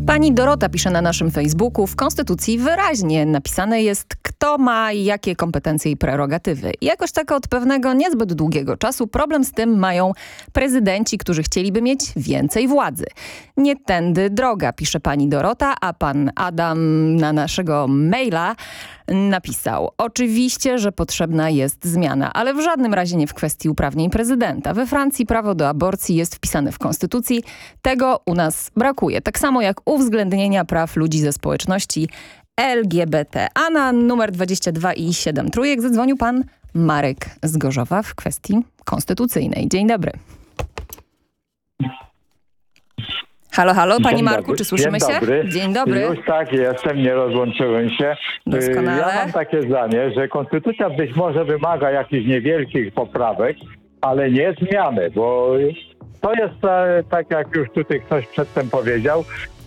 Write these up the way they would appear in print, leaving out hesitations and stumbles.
Pani Dorota pisze na naszym Facebooku: w Konstytucji wyraźnie napisane jest, kto ma jakie kompetencje i prerogatywy. I jakoś tak od pewnego niezbyt długiego czasu problem z tym mają prezydenci, którzy chcieliby mieć więcej władzy. Nie tędy droga, pisze pani Dorota, a pan Adam na naszego maila napisał: oczywiście, że potrzebna jest zmiana, ale w żadnym razie nie w kwestii uprawnień prezydenta. We Francji prawo do aborcji jest wpisane w konstytucji. Tego u nas brakuje. Tak samo jak uwzględnienia praw ludzi ze społeczności LGBT. A na numer 22 i 7 trójek zadzwonił pan Marek z Gorzowa w kwestii konstytucyjnej. Dzień dobry. Halo, halo, panie Marku, czy słyszymy się? Dzień dobry. Już tak, jestem, nie rozłączyłem się. Doskonale. Ja mam takie zdanie, że konstytucja być może wymaga jakichś niewielkich poprawek, ale nie zmiany, bo to jest tak, jak już tutaj ktoś przedtem powiedział,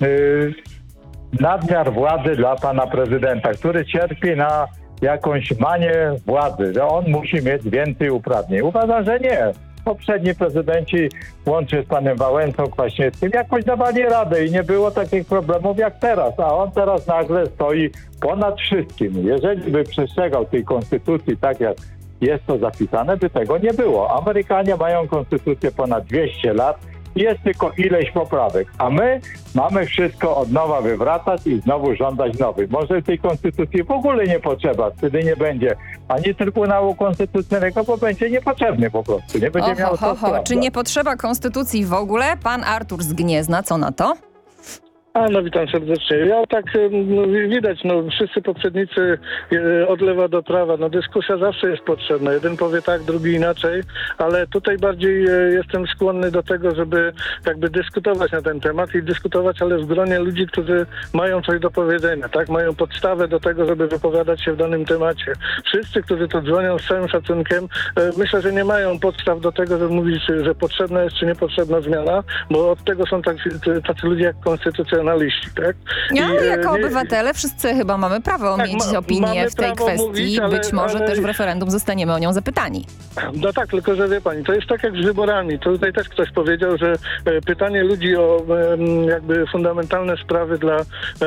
nadmiar władzy dla pana prezydenta, który cierpi na jakąś manię władzy, że on musi mieć więcej uprawnień. Uważam, że nie. Poprzedni prezydenci, łącznie z panem Wałęsą, Kwaśniewskim, jakoś dawali radę i nie było takich problemów jak teraz, a on teraz nagle stoi ponad wszystkim. Jeżeli by przestrzegał tej konstytucji tak, jak jest to zapisane, by tego nie było. Amerykanie mają konstytucję ponad 200 lat, jest tylko ileś poprawek, a my mamy wszystko od nowa wywracać i znowu żądać nowych. Może tej konstytucji w ogóle nie potrzeba, wtedy nie będzie ani Trybunału Konstytucyjnego, bo będzie niepotrzebny po prostu. Nie będzie miał co. Czy nie potrzeba konstytucji w ogóle? Pan Artur z Gniezna, co na to? No witam serdecznie. Ja tak, widać, wszyscy poprzednicy od lewa do prawa, dyskusja zawsze jest potrzebna. Jeden powie tak, drugi inaczej, ale tutaj bardziej jestem skłonny do tego, żeby jakby dyskutować na ten temat i dyskutować, ale w gronie ludzi, którzy mają coś do powiedzenia, tak? Mają podstawę do tego, żeby wypowiadać się w danym temacie. Wszyscy, którzy tu dzwonią z całym szacunkiem, myślę, że nie mają podstaw do tego, żeby mówić, że potrzebna jest czy niepotrzebna zmiana, bo od tego są tacy ludzie jak konstytucjonaliści, tak? Ale jako obywatele wszyscy chyba mamy prawo mieć opinię w tej kwestii. Mówić, być może też w referendum zostaniemy o nią zapytani. No tak, tylko że wie pani, to jest tak jak z wyborami. Tutaj też ktoś powiedział, że pytanie ludzi o jakby fundamentalne sprawy dla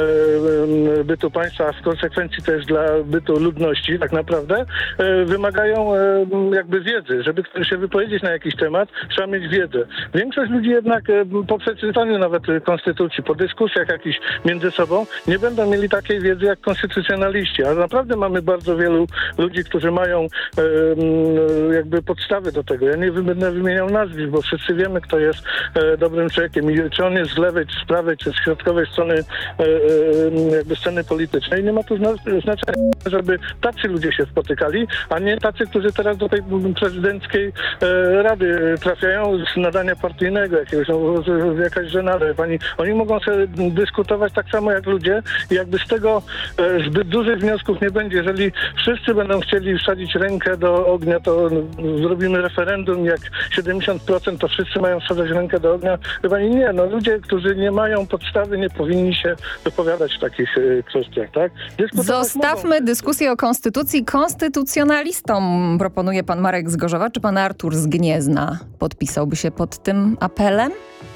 bytu państwa, a w konsekwencji też dla bytu ludności tak naprawdę, wymagają jakby wiedzy. Żeby się wypowiedzieć na jakiś temat, trzeba mieć wiedzę. Większość ludzi jednak po przeczytaniu nawet konstytucji, po dyskusjach jakichś między sobą, nie będą mieli takiej wiedzy jak konstytucjonaliści. A naprawdę mamy bardzo wielu ludzi, którzy mają jakby podstawy do tego. Ja nie będę wymieniał nazwisk, bo wszyscy wiemy, kto jest dobrym człowiekiem i czy on jest z lewej, czy z prawej, czy z środkowej strony jakby sceny politycznej. Nie ma tu znaczenia, żeby tacy ludzie się spotykali, a nie tacy, którzy teraz do tej prezydenckiej rady trafiają z nadania partyjnego jakiegoś, jakaś żenada. Oni mogą sobie dyskutować tak samo jak ludzie i jakby z tego zbyt dużych wniosków nie będzie. Jeżeli wszyscy będą chcieli wsadzić rękę do ognia, to zrobimy referendum, jak 70% to wszyscy mają wsadzać rękę do ognia. Chyba nie, ludzie, którzy nie mają podstawy, nie powinni się wypowiadać w takich kwestiach, tak? Zostawmy dyskusję o konstytucji konstytucjonalistom, proponuje pan Marek z Gorzowa. Czy pan Artur z Gniezna podpisałby się pod tym apelem?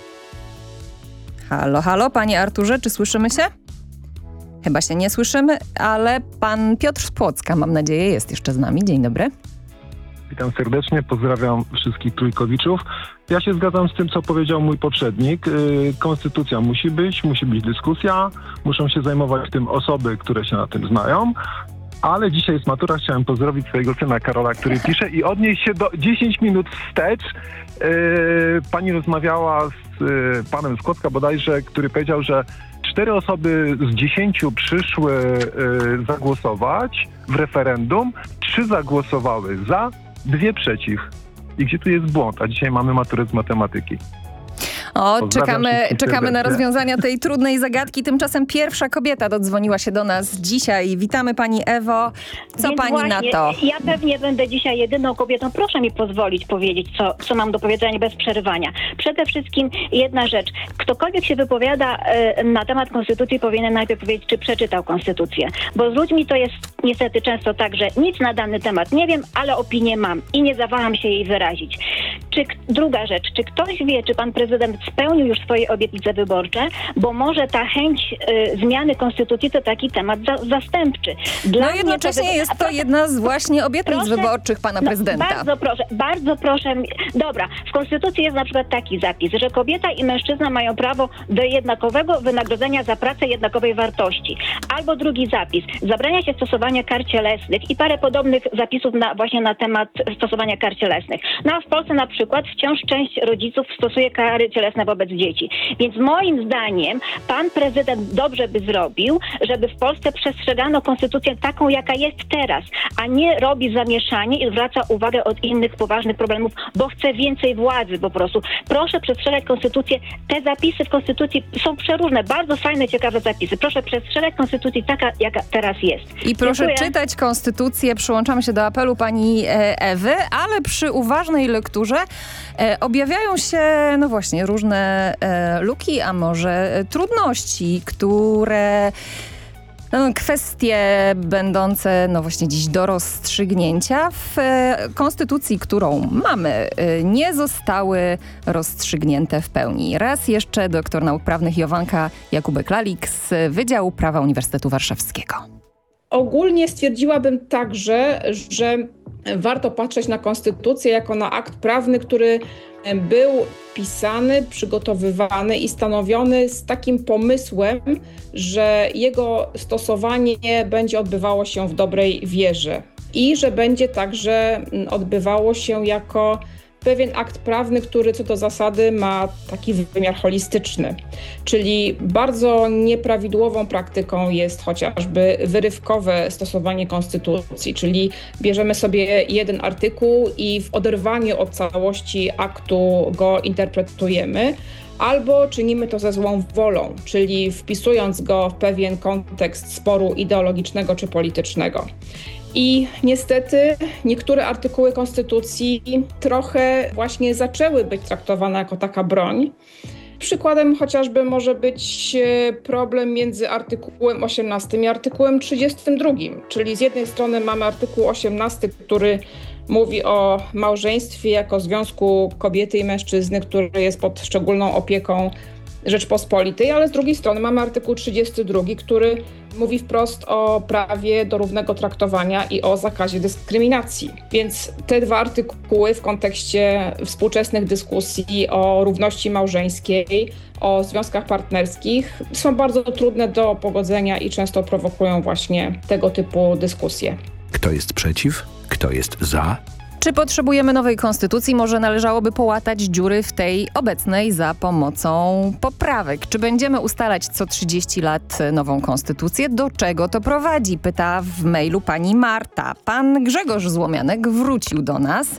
Halo, halo, panie Arturze, czy słyszymy się? Chyba się nie słyszymy, ale pan Piotr z Płocka, mam nadzieję, jest jeszcze z nami. Dzień dobry. Witam serdecznie, pozdrawiam wszystkich trójkowiczów. Ja się zgadzam z tym, co powiedział mój poprzednik. Konstytucja musi być dyskusja, muszą się zajmować tym osoby, które się na tym znają. Ale dzisiaj jest matura, chciałem pozdrowić swojego syna Karola, który pisze i odnieść się do 10 minut wstecz. Pani rozmawiała z panem z Kłodzka bodajże, który powiedział, że 4 osoby z 10 przyszły zagłosować w referendum, 3 zagłosowały za, 2 przeciw. I gdzie tu jest błąd? A dzisiaj mamy maturę z matematyki. Czekamy na rozwiązania tej trudnej zagadki. Tymczasem pierwsza kobieta dodzwoniła się do nas dzisiaj. Witamy pani Ewo. Co Więc pani właśnie, na to? Ja pewnie będę dzisiaj jedyną kobietą. Proszę mi pozwolić powiedzieć, co mam do powiedzenia bez przerywania. Przede wszystkim jedna rzecz. Ktokolwiek się wypowiada na temat konstytucji, powinien najpierw powiedzieć, czy przeczytał konstytucję. Bo z ludźmi to jest niestety często tak, że nic na dany temat nie wiem, ale opinię mam i nie zawaham się jej wyrazić. Druga rzecz, czy ktoś wie, czy pan prezydent spełnił już swoje obietnice wyborcze, bo może ta chęć zmiany konstytucji to taki temat zastępczy. No jednocześnie jest to jedna z właśnie obietnic wyborczych pana prezydenta. Bardzo proszę. Dobra, w konstytucji jest na przykład taki zapis, że kobieta i mężczyzna mają prawo do jednakowego wynagrodzenia za pracę jednakowej wartości. Albo drugi zapis, zabrania się stosowania kar cielesnych i parę podobnych zapisów właśnie na temat stosowania kar cielesnych. No a w Polsce na przykład wciąż część rodziców stosuje kary cielesne wobec dzieci. Więc moim zdaniem pan prezydent dobrze by zrobił, żeby w Polsce przestrzegano konstytucję taką, jaka jest teraz, a nie robi zamieszanie i zwraca uwagę od innych poważnych problemów, bo chce więcej władzy po prostu. Proszę przestrzegać konstytucję. Te zapisy w konstytucji są przeróżne, bardzo fajne, ciekawe zapisy. Proszę przestrzegać konstytucji taka, jaka teraz jest. I proszę Dziękuję. czytać konstytucję. Przyłączamy się do apelu pani Ewy, ale przy uważnej lekturze objawiają się, no właśnie, różne luki, a może trudności, które... Kwestie będące, no właśnie dziś do rozstrzygnięcia w konstytucji, którą mamy, nie zostały rozstrzygnięte w pełni. Raz jeszcze doktor nauk prawnych Jowanka Jakubek-Lalik z Wydziału Prawa Uniwersytetu Warszawskiego. Ogólnie stwierdziłabym także, że warto patrzeć na konstytucję jako na akt prawny, który był pisany, przygotowywany i stanowiony z takim pomysłem, że jego stosowanie będzie odbywało się w dobrej wierze i że będzie także odbywało się jako pewien akt prawny, który co do zasady ma taki wymiar holistyczny. Czyli bardzo nieprawidłową praktyką jest chociażby wyrywkowe stosowanie konstytucji, czyli bierzemy sobie jeden artykuł i w oderwaniu od całości aktu go interpretujemy, albo czynimy to ze złą wolą, czyli wpisując go w pewien kontekst sporu ideologicznego czy politycznego. I niestety niektóre artykuły konstytucji trochę właśnie zaczęły być traktowane jako taka broń. Przykładem chociażby może być problem między artykułem 18 i artykułem 32, czyli z jednej strony mamy artykuł 18, który mówi o małżeństwie jako związku kobiety i mężczyzny, który jest pod szczególną opieką Rzeczpospolitej, ale z drugiej strony mamy artykuł 32, który mówi wprost o prawie do równego traktowania i o zakazie dyskryminacji. Więc te dwa artykuły w kontekście współczesnych dyskusji o równości małżeńskiej, o związkach partnerskich są bardzo trudne do pogodzenia i często prowokują właśnie tego typu dyskusje. Kto jest przeciw? Kto jest za? Czy potrzebujemy nowej konstytucji? Może należałoby połatać dziury w tej obecnej za pomocą poprawek? Czy będziemy ustalać co 30 lat nową konstytucję? Do czego to prowadzi? Pyta w mailu pani Marta. Pan Grzegorz Złomianek wrócił do nas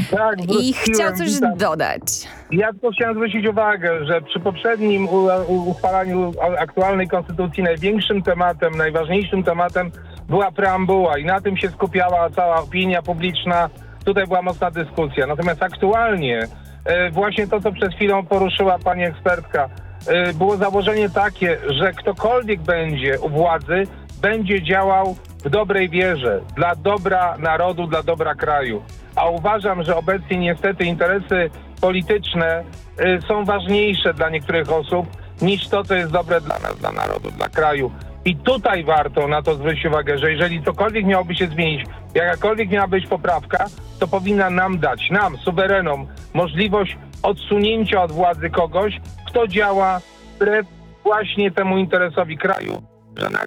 i chciał coś dodać. Ja tylko chciałem zwrócić uwagę, że przy poprzednim uchwalaniu aktualnej konstytucji największym tematem, najważniejszym tematem była preambuła i na tym się skupiała cała opinia publiczna. Tutaj była mocna dyskusja. Natomiast aktualnie właśnie to, co przed chwilą poruszyła pani ekspertka, było założenie takie, że ktokolwiek będzie u władzy, będzie działał w dobrej wierze, dla dobra narodu, dla dobra kraju. A uważam, że obecnie niestety interesy polityczne są ważniejsze dla niektórych osób niż to, co jest dobre dla nas, dla narodu, dla kraju. I tutaj warto na to zwrócić uwagę, że jeżeli cokolwiek miałoby się zmienić, jakakolwiek miała być poprawka, to powinna nam dać, nam, suwerenom, możliwość odsunięcia od władzy kogoś, kto działa wbrew właśnie temu interesowi kraju.